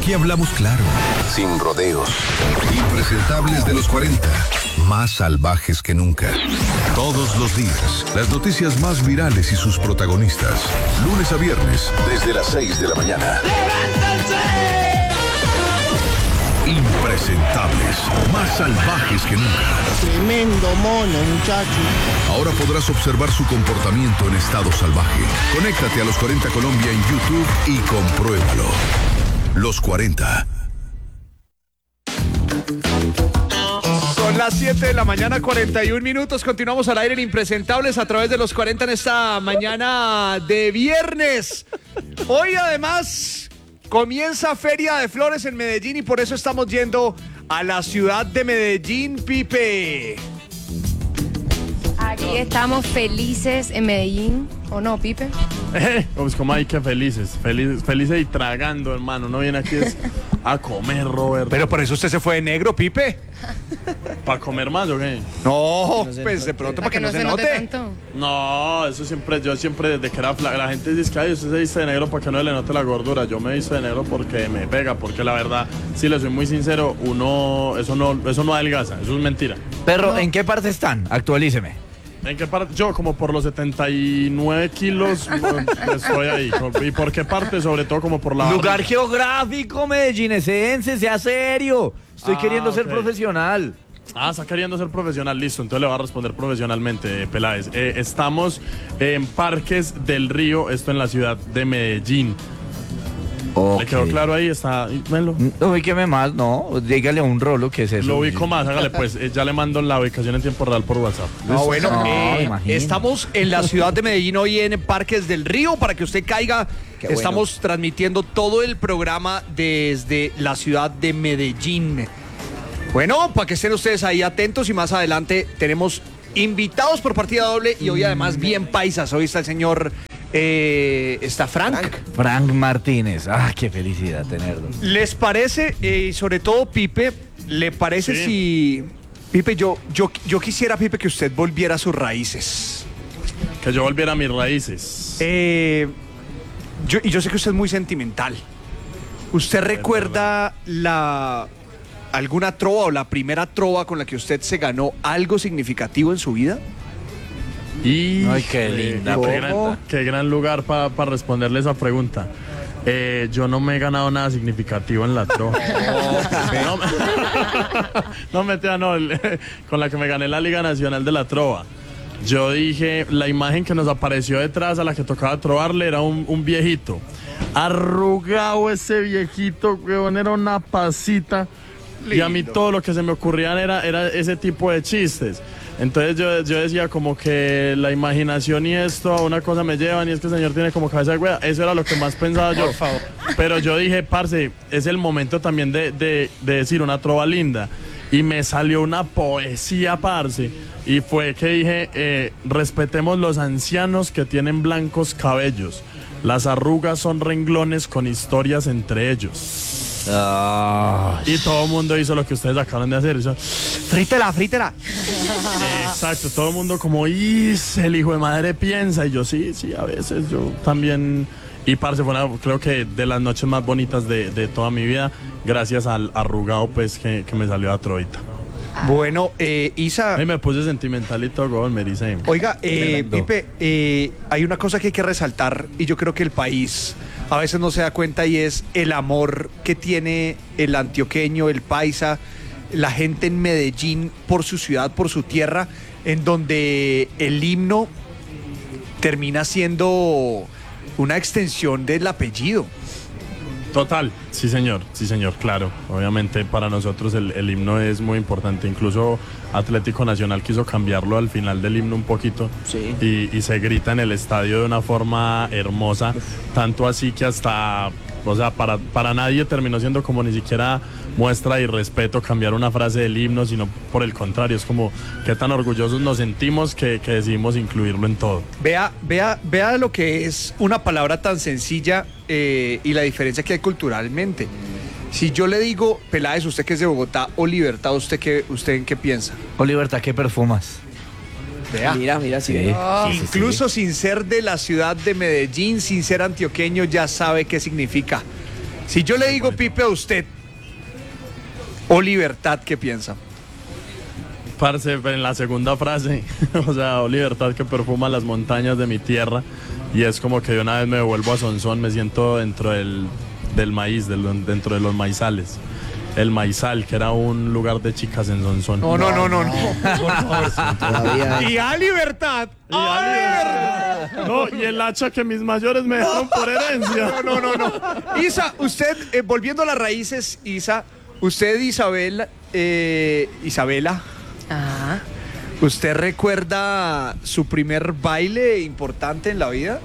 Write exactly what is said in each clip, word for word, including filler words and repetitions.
Aquí hablamos claro, sin rodeos. Impresentables de los cuarenta, más salvajes que nunca. Todos los días, las noticias más virales y sus protagonistas. Lunes a viernes, desde las seis de la mañana. ¡Levántense! Impresentables, más salvajes que nunca. Tremendo mono, muchacho. Ahora podrás observar su comportamiento en estado salvaje. Conéctate a Los cuarenta Colombia en YouTube y compruébalo. Los cuarenta. Son las siete de la mañana, cuarenta y un minutos. Continuamos al aire en Impresentables a través de Los cuarenta en esta mañana de viernes. Hoy además comienza Feria de Flores en Medellín y por eso estamos yendo a la ciudad de Medellín, Pipe. Aquí estamos felices en Medellín, ¿o no, Pipe? Eh, pues como hay que felices, felices, felices y tragando, hermano. No viene aquí es a comer, Robert. Pero por eso usted se fue de negro, Pipe. ¿Para comer más o qué? No, no pues de pronto para que, que no, no se note. Tanto. No, eso siempre, yo siempre desde que era flaca, la gente dice que ay, usted se viste de negro para que no le note la gordura. Yo me visto de negro porque me pega, porque la verdad, si le soy muy sincero, uno, eso no, eso no adelgaza, eso es mentira. Perro, No. ¿en qué parte están? Actualíceme. ¿En qué parte? Yo como por los setenta y nueve kilos estoy ahí. ¿Y por qué parte? Sobre todo como por la... Lugar geográfico medellinesense, sea serio. Estoy Ah, queriendo ser ok. profesional. Ah, está queriendo ser profesional, listo, entonces le voy a responder profesionalmente, eh, Peláez. Eh, estamos en Parques del Río, esto en la ciudad de Medellín. Okay. ¿Le quedó claro ahí? Está, venlo. No, ubíqueme más, no. Dígale a un rolo que es eso. Lo ubico más, hágale pues, eh, ya le mando la ubicación en tiempo real por WhatsApp. No, bueno, No, eh, imagino. estamos en la ciudad de Medellín hoy en Parques del Río para que usted caiga. Qué bueno. Estamos transmitiendo todo el programa desde la ciudad de Medellín. Bueno, para que estén ustedes ahí atentos y más adelante tenemos invitados por partida doble y hoy además bien paisas. Hoy está el señor, eh, está Frank. Frank. Frank Martínez. Ah, qué felicidad tenerlo. ¿Les parece, eh, y sobre todo Pipe, le parece Sí. si... Pipe, yo, yo, yo quisiera, Pipe, que usted volviera a sus raíces. Que yo volviera a mis raíces. Eh, yo, y yo sé que usted es muy sentimental. ¿Usted recuerda la alguna trova o la primera trova con la que usted se ganó algo significativo en su vida? Y Ay, qué linda qué, pregunta. gran, qué gran lugar para pa responderle esa pregunta. Eh, yo no me he ganado nada significativo en la trova. no, no, mentira, no. el- Con la que me gané la Liga Nacional de la Trova. Yo dije, la imagen que nos apareció detrás a la que tocaba trobarle era un, un viejito. Arrugado ese viejito, weón, era una pasita. Y a mí Lindo. todo lo que se me ocurrían era, era ese tipo de chistes. Entonces yo, yo decía como que la imaginación y esto a una cosa me llevan y es que el señor tiene como cabeza de wea. Eso era lo que más pensaba yo. Por favor. Pero yo dije, parce, es el momento también de, de, de decir una trova linda. Y me salió una poesía, parce. Y fue que dije, eh, respetemos los ancianos que tienen blancos cabellos. Las arrugas son renglones con historias entre ellos. Ah, Y todo el mundo hizo lo que ustedes acaban de hacer. Hizo, Frítela, frítela. exacto, todo el mundo como, "Y el hijo de madre piensa". Y yo, sí, sí, a veces yo también. Y parce, fue una, creo que de las noches más bonitas de, de toda mi vida, gracias al arrugado pues que, que me salió a Troita. Bueno, eh, Isa, Ahí me puse sentimental y todo, gol, me dice. oiga, eh, Tremendo. Pipe, eh, hay una cosa que hay que resaltar y yo creo que el país a veces no se da cuenta y es el amor que tiene el antioqueño, el paisa, la gente en Medellín por su ciudad, por su tierra, en donde el himno termina siendo una extensión del apellido. Total, sí señor, sí señor, claro. Obviamente para nosotros el, el himno es muy importante. Incluso Atlético Nacional quiso cambiarlo al final del himno un poquito. Sí. Y, y se grita en el estadio de una forma hermosa. Tanto así que hasta, o sea, para, para nadie terminó siendo como ni siquiera muestra de irrespeto cambiar una frase del himno, sino por el contrario, es como qué tan orgullosos nos sentimos que, que decidimos incluirlo en todo. Vea, vea, vea lo que es una palabra tan sencilla eh, y la diferencia que hay culturalmente. Si yo le digo, Peláez, usted que es de Bogotá, o Libertad, ¿usted qué, usted en qué piensa? Oliver, ¿qué perfumas? Vea. Mira, mira, sí. Sí. Oh, Sí, sí, Incluso sí. sin ser de la ciudad de Medellín, sin ser antioqueño, ya sabe qué significa. Si yo le digo Pipe a usted, o Libertad, ¿qué piensa? Parce, en la segunda frase, o sea, o libertad que perfuma las montañas de mi tierra, y es como que de una vez me devuelvo a Sonsón, me siento dentro del, del maíz, del, dentro de los maizales. El Maizal, que era un lugar de chicas en Sonsón. No, no, no, no, no. Por favor. Y a Libertad. Y, a libertad. No, y el hacha que mis mayores me dejaron por herencia. No, no, no, no. Isa, usted, eh, volviendo a las raíces, Isa, usted, Isabel, eh, Isabela, Ajá. ¿usted recuerda su primer baile importante en la vida?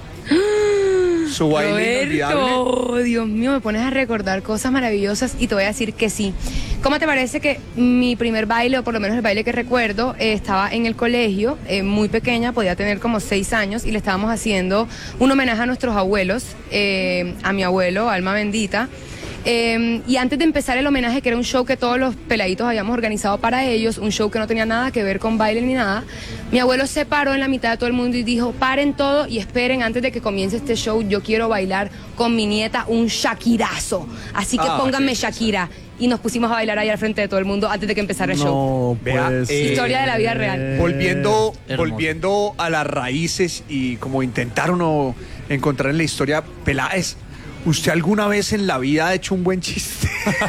Su baile inolvidable. Roberto, Dios mío, me pones a recordar cosas maravillosas y te voy a decir que sí. ¿Cómo te parece que mi primer baile, o por lo menos el baile que recuerdo, eh, estaba en el colegio, eh, muy pequeña, podía tener como seis años, y le estábamos haciendo un homenaje a nuestros abuelos, eh, a mi abuelo, alma bendita. Eh, y antes de empezar el homenaje, que era un show que todos los peladitos habíamos organizado para ellos, un show que no tenía nada que ver con baile ni nada, mi abuelo se paró en la mitad de todo el mundo y dijo: paren todo y esperen, antes de que comience este show, yo quiero bailar con mi nieta un Shakirazo, así que ah, pónganme Shakira. Y nos pusimos a bailar ahí al frente de todo el mundo antes de que empezara el show. No, pues, Vea, eh, Historia de la vida real. Volviendo, Hermoso. volviendo a las raíces y como intentar uno encontrar en la historia, Peláez, ¿usted alguna vez en la vida ha hecho un buen chiste?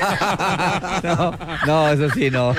No, no, eso sí, no.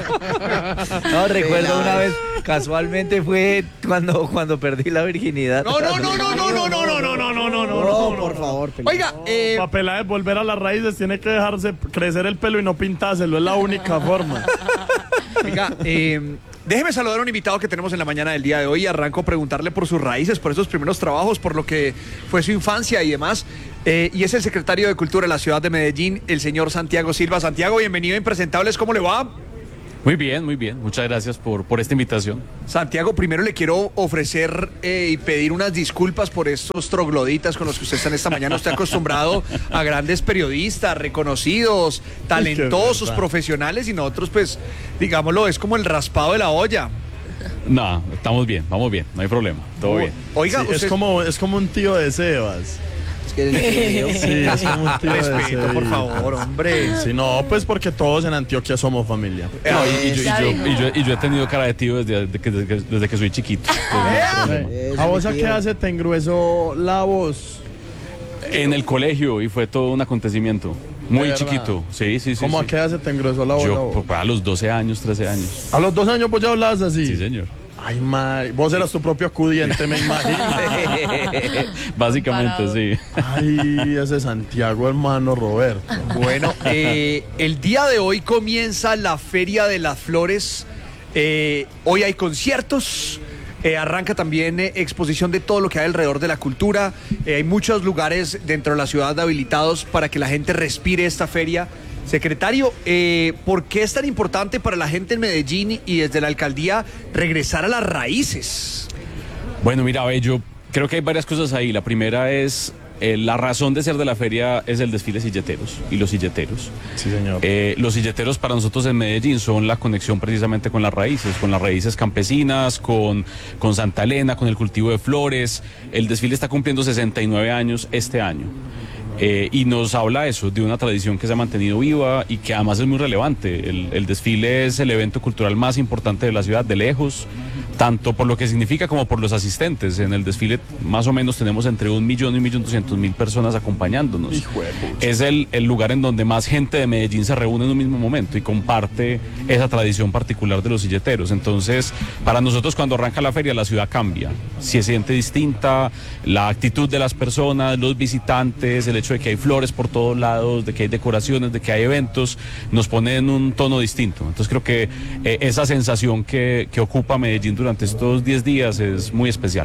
No, recuerdo una vez, casualmente fue cuando, cuando perdí la virginidad. No, no, no, no, no, no, no, no, no, no, no, no, no. No, por favor, Peláez. Oiga, eh, Papela de volver a las raíces, tiene que dejarse crecer el pelo y no pintárselo, es la única forma. oiga, eh, déjeme saludar a un invitado que tenemos en la mañana del día de hoy. Arranco a preguntarle por sus raíces, por esos primeros trabajos, por lo que fue su infancia y demás. Eh, y es el secretario de Cultura de la ciudad de Medellín, el señor Santiago Silva. Santiago, bienvenido a Impresentables, ¿cómo le va? Muy bien, muy bien. Muchas gracias por, por esta invitación. Santiago, primero le quiero ofrecer eh, y pedir unas disculpas por estos trogloditas con los que usted está en esta mañana. Usted acostumbrado a grandes periodistas, reconocidos, talentosos, verdad. profesionales, y nosotros, pues, digámoslo, es como el raspado de la olla. No, estamos bien, vamos bien, no hay problema, todo bien. Oiga, Sí, usted... es, como, es como un tío de Sebas. Es que el- Sí, es como un tío de Respeto, por Sebas. favor, hombre. Sí, no, pues porque todos en Antioquia somos familia. No, y, y yo, y Ya yo- dijo. y yo- y yo he tenido cara de tío desde, desde que, desde que- desde que soy chiquito. Eso, ¿A vos a mi qué tío. hace te engruesó la voz? En el colegio, y fue todo un acontecimiento. Muy verdad? chiquito, sí, sí, sí. ¿Cómo sí. a qué hace te engrosó la voz? la Yo, voz? pues, a los doce años, trece años. A los dos años vos ya hablabas así. Sí, señor. Ay, madre, vos eras tu propio acudiente, me imagino. Básicamente, Comparado. sí. Ay, ese Santiago, hermano Roberto. Bueno, eh, el día de hoy comienza la Feria de las Flores. Eh, hoy hay conciertos. Eh, arranca también eh, exposición de todo lo que hay alrededor de la cultura. Eh, hay muchos lugares dentro de la ciudad habilitados para que la gente respire esta feria. Secretario, eh, ¿por qué es tan importante para la gente en Medellín y desde la alcaldía regresar a las raíces? Bueno, mira, ve, yo creo que hay varias cosas ahí. La primera es, eh, la razón de ser de la feria es el desfile silleteros y los silleteros. Sí, señor. Eh, los silleteros para nosotros en Medellín son la conexión precisamente con las raíces, con las raíces campesinas, con, con Santa Elena, con el cultivo de flores. El desfile está cumpliendo sesenta y nueve años este año. Eh, y nos habla eso, de una tradición que se ha mantenido viva y que además es muy relevante. El, el desfile es el evento cultural más importante de la ciudad, de lejos, tanto por lo que significa como por los asistentes. En el desfile más o menos tenemos entre un millón y un millón doscientos mil personas acompañándonos. Hijo de pucha. Es el, el lugar en donde más gente de Medellín se reúne en un mismo momento y comparte esa tradición particular de los silleteros. Entonces, para nosotros cuando arranca la feria la ciudad cambia, se siente distinta, la actitud de las personas, los visitantes, el hecho de que hay flores por todos lados, de que hay decoraciones, de que hay eventos, nos pone en un tono distinto. Entonces creo que eh, esa sensación que, que ocupa Medellín durante estos diez días es muy especial.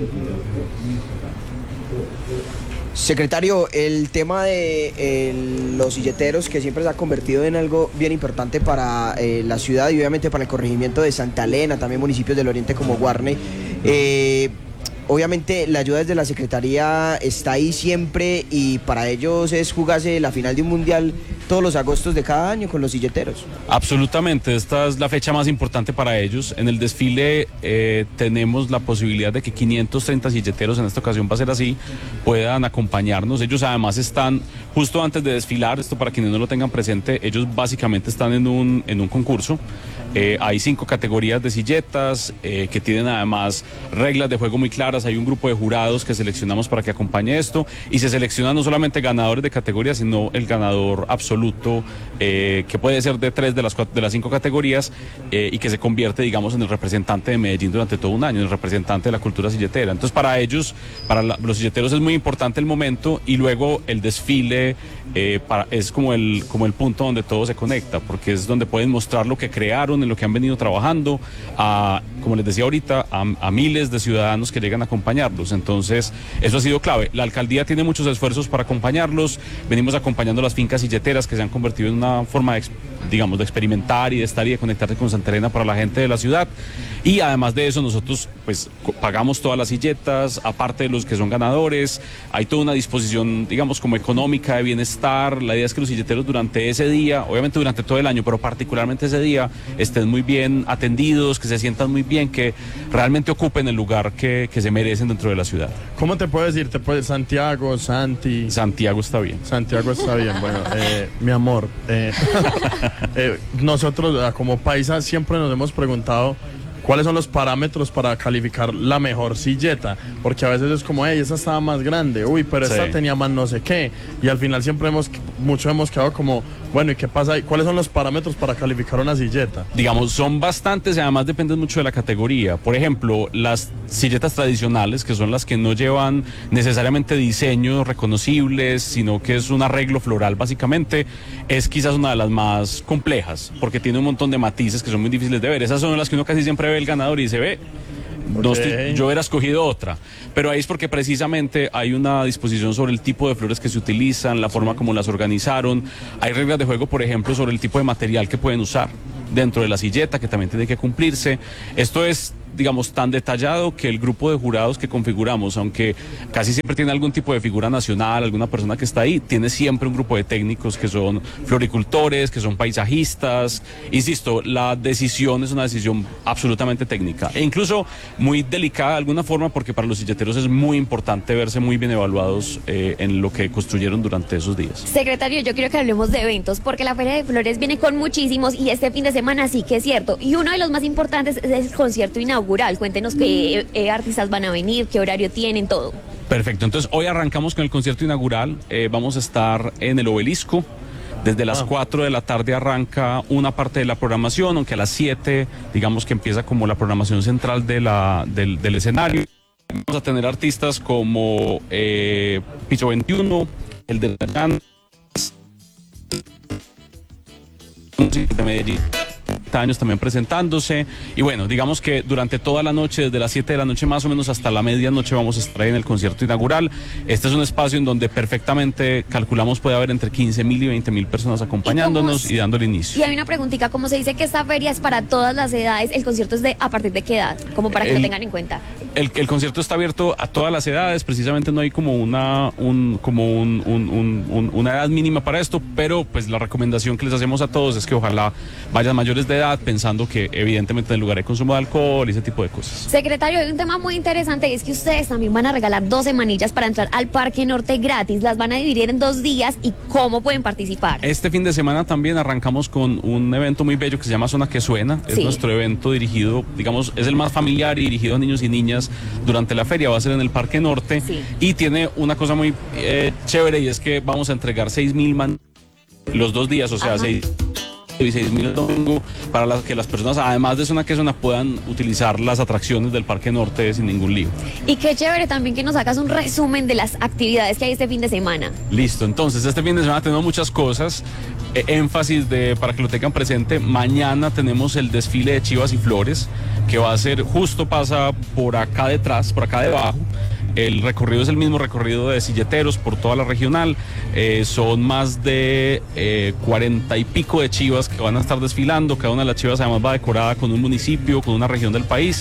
Secretario, el tema de eh, los silleteros, que siempre se ha convertido en algo bien importante para eh, la ciudad y obviamente para el corregimiento de Santa Elena, también municipios del oriente como Guarne, eh, obviamente la ayuda desde la Secretaría está ahí siempre y para ellos es jugarse la final de un mundial todos los agostos de cada año con los silleteros. Absolutamente, esta es la fecha más importante para ellos. En el desfile eh, tenemos la posibilidad de que quinientos treinta silleteros, en esta ocasión va a ser así, puedan acompañarnos. Ellos además están justo antes de desfilar, esto para quienes no lo tengan presente, ellos básicamente están en un, en un concurso. Eh, hay cinco categorías de silletas eh, que tienen además reglas de juego muy claras. Hay un grupo de jurados que seleccionamos para que acompañe esto y se seleccionan no solamente ganadores de categorías, sino el ganador absoluto eh, que puede ser de tres de las, cuatro, de las cinco categorías eh, y que se convierte, digamos, en el representante de Medellín durante todo un año, en el representante de la cultura silletera. Entonces para ellos, para la, los silleteros es muy importante el momento y luego el desfile eh, para, es como el, como el punto donde todo se conecta, porque es donde pueden mostrar lo que crearon, en lo que han venido trabajando, a, como les decía ahorita, a, a miles de ciudadanos que llegan a acompañarlos. Entonces, eso ha sido clave. La alcaldía tiene muchos esfuerzos para acompañarlos. Venimos acompañando las fincas silleteras que se han convertido en una forma, de, digamos, de experimentar y de estar y de conectarse con Santa Elena para la gente de la ciudad. Y además de eso, nosotros pues pagamos todas las silletas, aparte de los que son ganadores. Hay toda una disposición, digamos, como económica de bienestar. La idea es que los silleteros durante ese día, obviamente durante todo el año, pero particularmente ese día, estén muy bien atendidos, que se sientan muy bien, que realmente ocupen el lugar que, que se merecen dentro de la ciudad. ¿Cómo te puedes decir? ¿Te puedes Santiago, Santi? Santiago está bien. Santiago está bien. Bueno, eh, mi amor, eh, eh, nosotros como paisa siempre nos hemos preguntado ¿cuáles son los parámetros para calificar la mejor silleta? Porque a veces es como, hey, esa estaba más grande, uy, pero esta sí tenía más no sé qué. Y al final siempre hemos, mucho hemos quedado como, bueno, ¿y qué pasa ahí? ¿Cuáles son los parámetros para calificar una silleta? Digamos, son bastantes y además dependen mucho de la categoría. Por ejemplo, las silletas tradicionales, que son las que no llevan necesariamente diseños reconocibles, sino que es un arreglo floral básicamente, es quizás una de las más complejas, porque tiene un montón de matices que son muy difíciles de ver. Esas son las que uno casi siempre ve el ganador y se ve, no estoy, yo hubiera escogido otra, pero ahí es porque precisamente hay una disposición sobre el tipo de flores que se utilizan, la forma como las organizaron. Hay reglas de juego, por ejemplo, sobre el tipo de material que pueden usar dentro de la silleta, que también tiene que cumplirse. Esto es, digamos, tan detallado que el grupo de jurados que configuramos, aunque casi siempre tiene algún tipo de figura nacional, alguna persona que está ahí, tiene siempre un grupo de técnicos que son floricultores, que son paisajistas. Insisto, la decisión es una decisión absolutamente técnica e incluso muy delicada de alguna forma, porque para los silleteros es muy importante verse muy bien evaluados eh, en lo que construyeron durante esos días. Secretario, yo quiero que hablemos de eventos, porque la Feria de Flores viene con muchísimos y este fin de semana sí que es cierto. Y uno de los más importantes es el concierto inaugural. Cuéntenos qué eh, artistas van a venir, qué horario tienen, todo. Perfecto, entonces hoy arrancamos con el concierto inaugural. Eh, vamos a estar en el Obelisco. Desde las cuatro de la tarde arranca una parte de la programación, aunque a las siete, digamos que empieza como la programación central de la, del, del escenario. Vamos a tener artistas como eh, Piso veintiuno, el de Dayan, de Medellín, años también presentándose, y bueno, digamos que durante toda la noche, desde las siete de la noche más o menos hasta la medianoche, vamos a estar ahí en el concierto inaugural. Este es un espacio en donde perfectamente calculamos puede haber entre quince mil y veinte mil personas acompañándonos y, y dando el inicio. Y hay una preguntita, como se dice que esta feria es para todas las edades, ¿el concierto es de a partir de qué edad? Como para que el, lo tengan en cuenta. El, el concierto está abierto a todas las edades, precisamente no hay como una un, como un, un, un, un, una edad mínima para esto, pero pues la recomendación que les hacemos a todos es que ojalá vayan mayores de edad, pensando que evidentemente en el lugar de consumo de alcohol y ese tipo de cosas. Secretario, hay un tema muy interesante y es que ustedes también van a regalar doce manillas para entrar al Parque Norte gratis. Las van a dividir en dos días y ¿cómo pueden participar? Este fin de semana también arrancamos con un evento muy bello que se llama Zona que Suena. Es sí. nuestro evento dirigido, digamos, es el más familiar y dirigido a niños y niñas durante la feria. Va a ser en el Parque Norte sí. y tiene una cosa muy eh, chévere, y es que vamos a entregar seis mil manillas los dos días, o sea, seis y seis mil el domingo, para las que las personas, además de Zona que Suena, puedan utilizar las atracciones del Parque Norte sin ningún lío. Y qué chévere también que nos hagas un resumen de las actividades que hay este fin de semana. Listo, entonces este fin de semana tenemos muchas cosas. Eh, énfasis de, para que lo tengan presente, mañana tenemos el desfile de Chivas y Flores, que va a ser, justo pasa por acá detrás, por acá debajo. El recorrido es el mismo recorrido de silleteros por toda la regional. Eh, son más de eh, cuarenta y pico de chivas que van a estar desfilando. Cada una de las chivas además va decorada con un municipio, con una región del país.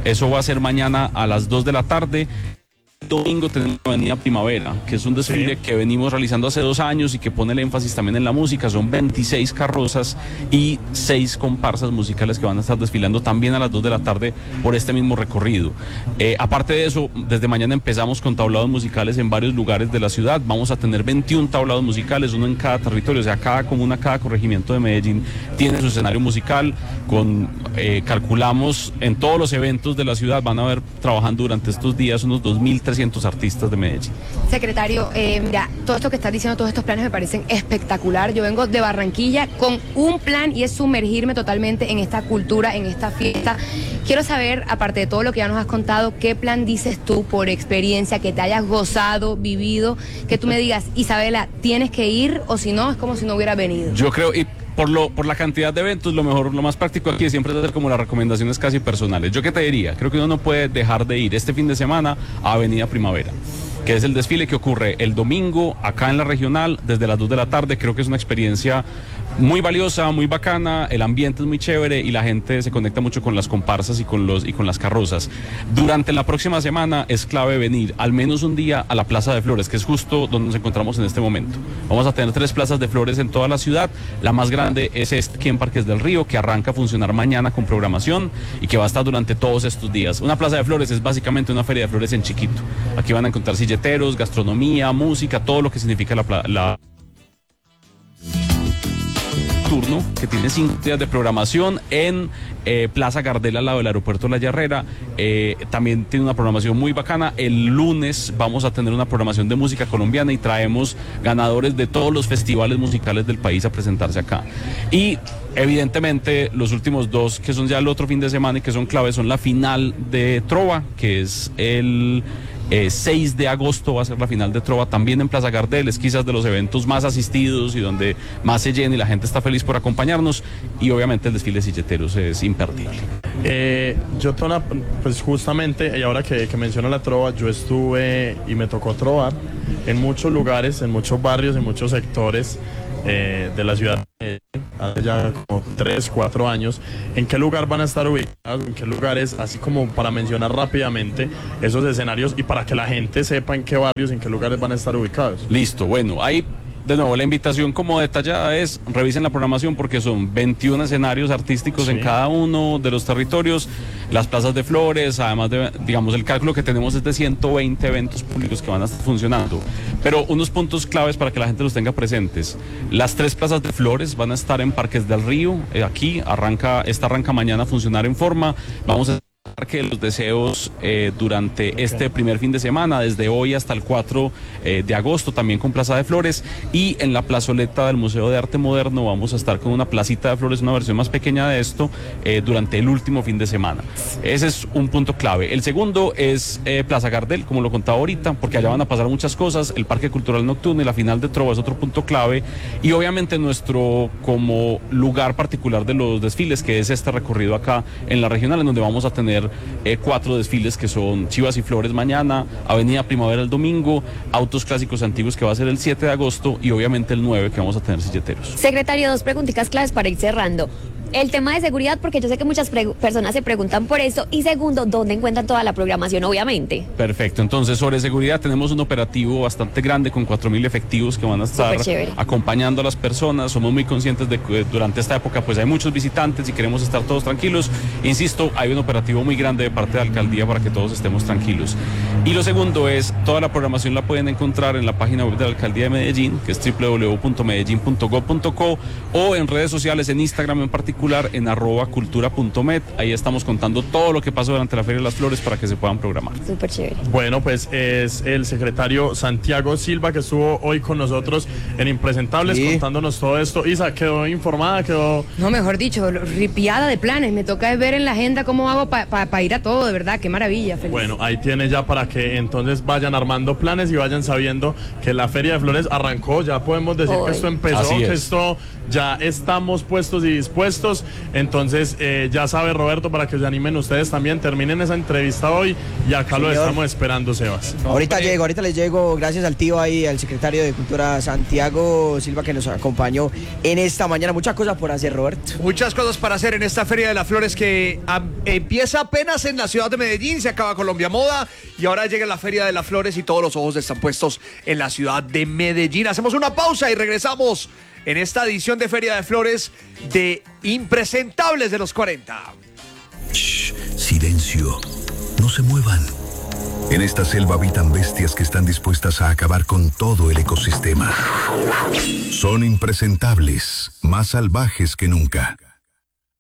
Eso va a ser mañana a las dos de la tarde. Domingo tenemos Avenida Primavera, que es un desfile sí. que venimos realizando hace dos años y que pone el énfasis también en la música. Son veintiséis carrozas y seis comparsas musicales que van a estar desfilando también a las dos de la tarde por este mismo recorrido. Eh, aparte de eso, desde mañana empezamos con tablados musicales en varios lugares de la ciudad. Vamos a tener veintiún tablados musicales, uno en cada territorio, o sea, cada comuna, cada corregimiento de Medellín tiene su escenario musical. Con eh, calculamos en todos los eventos de la ciudad van a haber trabajando durante estos días unos dos mil trescientos artistas de Medellín. Secretario, eh, mira, todo esto que estás diciendo, todos estos planes me parecen espectacular. Yo vengo de Barranquilla con un plan y es sumergirme totalmente en esta cultura, en esta fiesta. Quiero saber, aparte de todo lo que ya nos has contado, ¿qué plan dices tú por experiencia, que te hayas gozado, vivido, que tú me digas, Isabela, tienes que ir o si no, es como si no hubiera venido? Yo creo... Y... Por, lo, por la cantidad de eventos, lo mejor, lo más práctico aquí es siempre hacer como las recomendaciones casi personales. ¿Yo qué te diría? Creo que uno no puede dejar de ir este fin de semana a Avenida Primavera, que es el desfile que ocurre el domingo acá en la regional desde las dos de la tarde. Creo que es una experiencia muy valiosa, muy bacana, el ambiente es muy chévere y la gente se conecta mucho con las comparsas y con, los, y con las carrozas. Durante la próxima semana es clave venir al menos un día a la Plaza de Flores, que es justo donde nos encontramos en este momento. Vamos a tener tres plazas de flores en toda la ciudad. La más grande es esta aquí en Parques del Río, que arranca a funcionar mañana con programación y que va a estar durante todos estos días. Una plaza de flores es básicamente una feria de flores en chiquito. Aquí van a encontrar silleteros, gastronomía, música, todo lo que significa la... la turno, que tiene cinco días de programación en eh, Plaza Gardel al lado del aeropuerto La Herrera. Eh, también tiene una programación muy bacana. El lunes vamos a tener una programación de música colombiana y traemos ganadores de todos los festivales musicales del país a presentarse acá. Y evidentemente los últimos dos, que son ya el otro fin de semana y que son claves, son la final de Trova, que es el... Eh, seis de agosto va a ser la final de Trova también en Plaza Gardel. Es quizás de los eventos más asistidos y donde más se llena y la gente está feliz por acompañarnos, y obviamente el desfile de silleteros es imperdible. Eh, yo tengo una, pues justamente, y ahora que, que menciono la Trova, yo estuve y me tocó trovar en muchos lugares, en muchos barrios, en muchos sectores eh, de la ciudad hace ya como tres, cuatro años. ¿En qué lugar van a estar ubicados? ¿En qué lugares? Así como para mencionar rápidamente esos escenarios y para que la gente sepa en qué barrios, en qué lugares van a estar ubicados. Listo, bueno, ahí de nuevo la invitación como detallada es revisen la programación porque son veintiún escenarios artísticos sí. en cada uno de los territorios, las plazas de flores, además de, digamos, el cálculo que tenemos es de ciento veinte eventos públicos que van a estar funcionando. Pero unos puntos claves para que la gente los tenga presentes: las tres plazas de flores van a estar en Parques del Río, eh, aquí arranca, esta arranca mañana a funcionar en forma. Vamos a que los deseos eh, durante okay. este primer fin de semana, desde hoy hasta el cuatro eh, de agosto, también con Plaza de Flores, y en la plazoleta del Museo de Arte Moderno vamos a estar con una placita de flores, una versión más pequeña de esto, eh, durante el último fin de semana. Ese es un punto clave. El segundo es eh, Plaza Gardel, como lo contaba ahorita, porque allá van a pasar muchas cosas. El Parque Cultural Nocturno y la final de Trova es otro punto clave, y obviamente nuestro como lugar particular de los desfiles, que es este recorrido acá en la regional, en donde vamos a tener Eh, cuatro desfiles que son Chivas y Flores mañana, Avenida Primavera el domingo, Autos Clásicos Antiguos que va a ser el siete de agosto y obviamente el nueve que vamos a tener silleteros. Secretario, dos preguntitas claves para ir cerrando. El tema de seguridad, porque yo sé que muchas personas se preguntan por eso. Y segundo, ¿dónde encuentran toda la programación, obviamente? Perfecto, entonces sobre seguridad tenemos un operativo bastante grande con cuatro mil efectivos que van a estar acompañando a las personas. Somos muy conscientes de que durante esta época pues hay muchos visitantes y queremos estar todos tranquilos. Insisto, hay un operativo muy grande de parte de la alcaldía para que todos estemos tranquilos. Y lo segundo es, toda la programación la pueden encontrar en la página web de la alcaldía de Medellín, que es doble u doble u doble u punto medellín punto gob punto co, o en redes sociales, en Instagram en particular, en arroba cultura punto met. Ahí estamos contando todo lo que pasó durante la Feria de las Flores para que se puedan programar. Súper chévere. Bueno, pues es el secretario Santiago Silva que estuvo hoy con nosotros en Impresentables sí. contándonos todo esto. Isa, ¿quedó informada? ¿Quedó...? No, mejor dicho, ripiada de planes. Me toca ver en la agenda cómo hago para pa, pa ir a todo, de verdad. Qué maravilla. Feliz. Bueno, ahí tiene ya para que entonces vayan armando planes y vayan sabiendo que la Feria de Flores arrancó. Ya podemos decir hoy. que esto empezó, Así que es. esto ya estamos puestos y dispuestos. todos. Entonces, eh, ya sabe Roberto, para que se animen ustedes también, terminen esa entrevista hoy y acá Señor. lo estamos esperando, Sebas. Ahorita llego, ahorita les llego, gracias al tío ahí, al secretario de Cultura Santiago Silva que nos acompañó en esta mañana. Muchas cosas por hacer, Roberto. Muchas cosas para hacer en esta Feria de las Flores que a, empieza apenas en la ciudad de Medellín, se acaba Colombia Moda y ahora llega la Feria de las Flores y todos los ojos están puestos en la ciudad de Medellín. Hacemos una pausa y regresamos en esta edición de Feria de Flores de Impresentables de los cuarenta. Shh, silencio. No se muevan. En esta selva habitan bestias que están dispuestas a acabar con todo el ecosistema. Son impresentables, más salvajes que nunca.